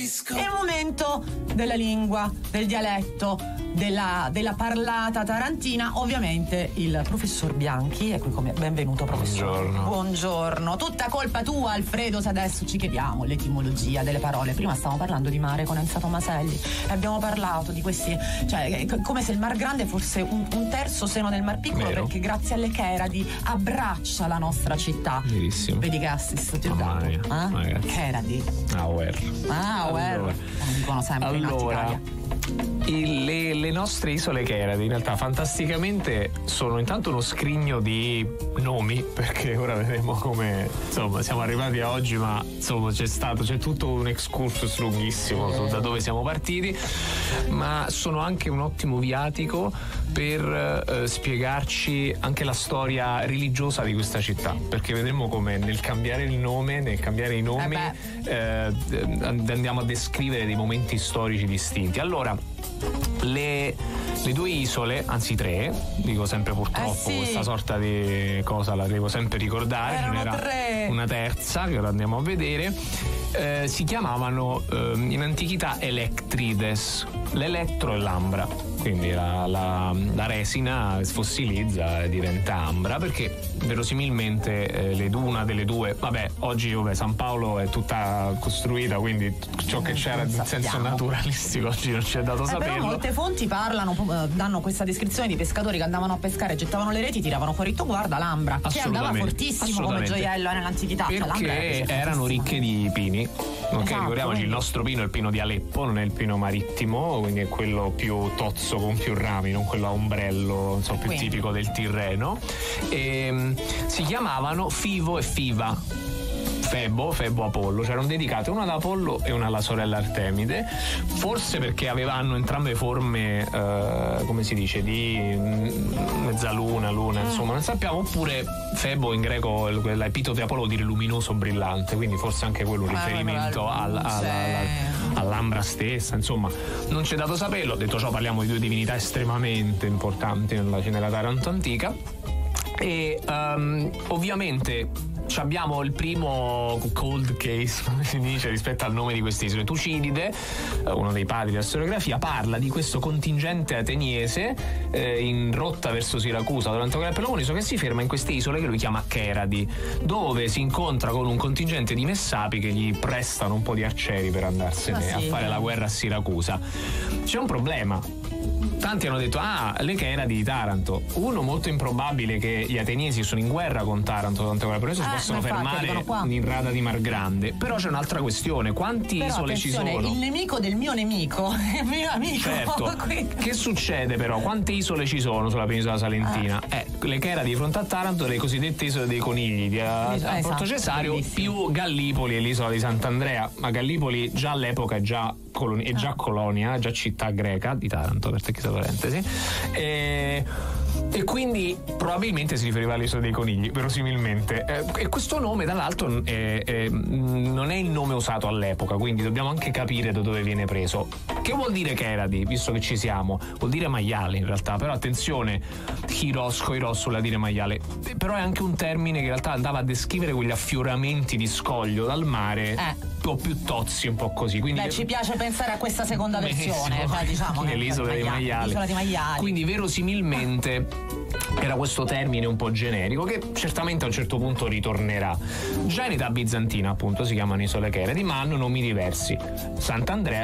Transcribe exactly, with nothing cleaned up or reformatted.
È il momento della lingua, del dialetto, della, della parlata tarantina. Ovviamente il professor Bianchi è qui con me. Benvenuto professore. Buongiorno. Buongiorno. Tutta colpa tua, Alfredo, se adesso ci chiediamo l'etimologia delle parole. Prima stavamo parlando di mare con Enzo Tomaselli e abbiamo parlato di questi, cioè come se il Mar Grande fosse un, un terzo seno del Mar Piccolo. Vero. Perché grazie alle Cheradi abbraccia la nostra città. Verissimo. Vedi che assist ti ho dato. Eh? Cheradi. Auer. Ah, Auer. Allora, come dicono sempre allora in il, le, le nostre isole Cheradi in realtà fantasticamente sono intanto uno scrigno di nomi, perché ora vedremo come insomma siamo arrivati a oggi, ma insomma c'è stato c'è tutto un excursus lunghissimo su da dove siamo partiti, ma sono anche un ottimo viatico per eh, spiegarci anche la storia religiosa di questa città, perché vedremo come nel cambiare il nome, nel cambiare i nomi eh eh, andiamo a descrivere dei momenti storici distinti. Allora, le, le due isole, anzi tre, dico sempre purtroppo, eh sì. questa sorta di cosa la devo sempre ricordare, ce n'era tre. una terza che ora andiamo a vedere, eh, si chiamavano eh, in antichità Electrides, l'elettro e l'ambra, quindi la, la, la resina sfossilizza e diventa ambra, perché verosimilmente eh, le, una delle due, vabbè, oggi vabbè, San Paolo è tutta costruita, quindi ciò che c'era in senso naturalistico oggi non ci è dato eh, saperlo. Però molte fonti parlano, danno questa descrizione di pescatori che andavano a pescare, gettavano le reti, tiravano fuori, tu guarda l'ambra, che andava fortissimo come gioiello nell'antichità, perché cioè, erano ricche di pini. Ok, esatto, ricordiamoci, il nostro pino è il pino di Aleppo, non è il pino marittimo, quindi è quello più tozzo con più rami, non quello a ombrello, insomma, più quindi tipico del Tirreno. E, si chiamavano Fivo e Fiva. Febo, Febo Apollo, c'erano dedicate una ad Apollo e una alla sorella Artemide, forse perché avevano entrambe forme, eh, come si dice, di mezzaluna, luna, insomma, non sappiamo, oppure Febo in greco, l'epiteto di Apollo vuol dire luminoso, brillante, quindi forse anche quello un riferimento al, al, al, all'ambra stessa, insomma, non c'è dato saperlo. Detto ciò, parliamo di due divinità estremamente importanti nella, nella Taranto antica e um, ovviamente abbiamo il primo cold case, come si dice, rispetto al nome di quest'isola. Tucidide, uno dei padri della storiografia, parla di questo contingente ateniese eh, in rotta verso Siracusa durante la guerra del Peloponnese, che si ferma in queste isole che lui chiama Cheradi, dove si incontra con un contingente di Messapi che gli prestano un po' di arcieri per andarsene sì. a fare la guerra a Siracusa. C'è un problema. Tanti hanno detto, ah, le Cheradi di Taranto. Uno, molto improbabile che gli ateniesi sono in guerra con Taranto durante la guerra, però si eh, possono fermare in rada di Mar Grande. Però c'è un'altra questione, quanti però, isole ci sono? Il nemico del mio nemico è il mio amico. Certo. Che succede però? Quante isole ci sono sulla penisola salentina? Ah. Eh, le Cheradi di fronte a Taranto, le cosiddette isole dei conigli di a, eh, a Porto Cesario, bellissimo. Più Gallipoli e l'isola di Sant'Andrea. Ma Gallipoli già all'epoca è già Colon- è già colonia, è già città greca di Taranto, per te questa parentesi, e, e quindi probabilmente si riferiva all'isola dei conigli, verosimilmente, e, e questo nome dall'altro è, è, non è il nome usato all'epoca, quindi dobbiamo anche capire da dove viene preso. Che vuol dire Cheradi, visto che ci siamo? Vuol dire maiale in realtà, però attenzione, chiros, coiros vuol dire maiale, però è anche un termine che in realtà andava a descrivere quegli affioramenti di scoglio dal mare eh. un po' più tozzi, un po' così. Quindi beh, ci piace pensare a questa seconda versione, cioè, diciamo che l'isola dei maiali. L'isola dei maiali. Quindi verosimilmente era questo termine un po' generico che certamente a un certo punto ritornerà. Già in età bizantina appunto si chiamano isole Cheradi, ma hanno nomi diversi. Sant'Andrea